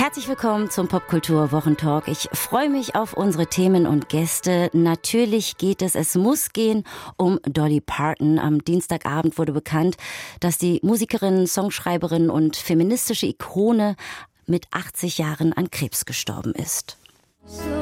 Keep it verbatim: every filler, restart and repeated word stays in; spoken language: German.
Herzlich willkommen zum Popkultur-Wochentalk. Ich freue mich auf unsere Themen und Gäste. Natürlich geht es, es muss gehen um Dolly Parton. Am Dienstagabend wurde bekannt, dass die Musikerin, Songschreiberin und feministische Ikone mit achtzig Jahren an Krebs gestorben ist.